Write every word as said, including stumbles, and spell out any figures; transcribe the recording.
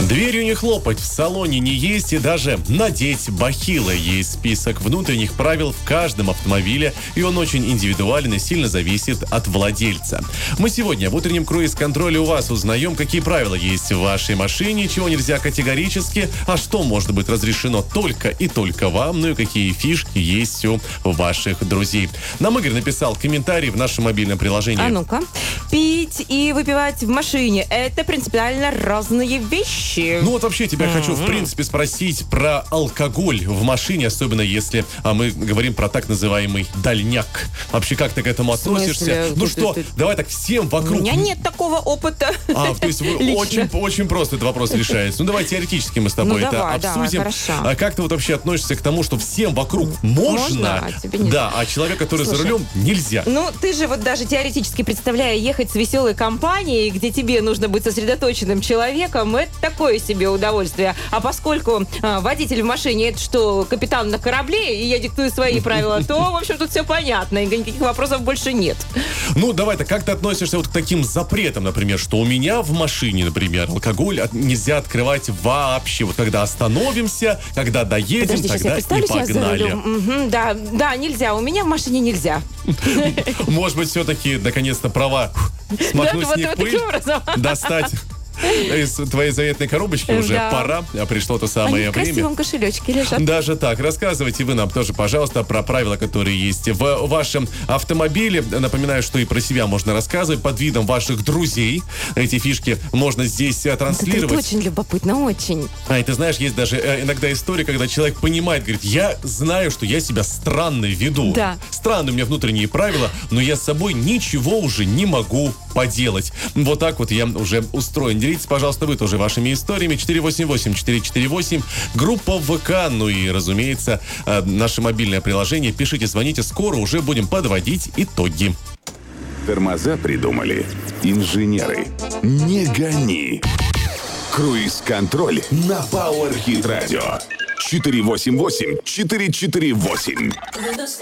Дверью не хлопать, в салоне не есть и даже надеть бахилы. Есть список внутренних правил в каждом автомобиле, и он очень индивидуален и сильно зависит от владельца. Мы сегодня в утреннем круиз-контроле у вас узнаем, какие правила есть в вашей машине, чего нельзя категорически, а что может быть разрешено только и только вам, ну и какие фишки есть у ваших друзей. Нам Игорь написал комментарий в нашем мобильном приложении. А ну-ка. Пить и выпивать в машине – это принципиально разные вещи. Ну вот вообще тебя mm-hmm. хочу, в принципе, спросить про алкоголь в машине, особенно если а мы говорим про так называемый дальняк. Вообще, как ты к этому относишься? Ну что, давай так, всем вокруг... У меня нет такого опыта. А, то есть очень, очень просто этот вопрос решается. Ну давай теоретически мы с тобой ну, это давай, обсудим. Давай, а как ты вот вообще относишься к тому, что всем вокруг можно, можно а тебе нельзя. Да, а человек, который Слушай, за рулем, нельзя. Ну, ты же вот даже теоретически представляя ехать с веселой компанией, где тебе нужно быть сосредоточенным человеком, это такое себе удовольствие. А поскольку а, водитель в машине это что, капитан на корабле, и я диктую свои правила, то, в общем, тут все понятно, и никаких вопросов больше нет. Ну, давай-то, как ты относишься вот к таким запретам, например, что у меня в машине, например, алкоголь нельзя открывать вообще. Вот когда остановимся, когда доедем, Подожди, тогда и погнали. Угу, да, да, нельзя. У меня в машине нельзя. Может быть, все-таки, наконец-то, права смахнуть с них пыль, достать из твоей заветной коробочки уже да. пора, пришло то самое Они время. в красивом кошелечке лежат. Даже так. Рассказывайте вы нам тоже, пожалуйста, про правила, которые есть в вашем автомобиле. Напоминаю, что и про себя можно рассказывать под видом ваших друзей. Эти фишки можно здесь транслировать. Это очень любопытно, очень. А, и ты знаешь, есть даже э, иногда история, когда человек понимает, говорит, я знаю, что я себя странно веду. Да. Странные у меня внутренние правила, но я с собой ничего уже не могу поделать. Вот так вот я уже устроен. Делитесь, пожалуйста, вы тоже вашими историями. четыре восемь восемь четыре четыре восемь. Группа ВК. Ну и, разумеется, наше мобильное приложение. Пишите, звоните. Скоро уже будем подводить итоги. Тормоза придумали инженеры. Не гони. Круиз-контроль на Power Hit Radio. четыре восемь восемь четыре четыре восемь.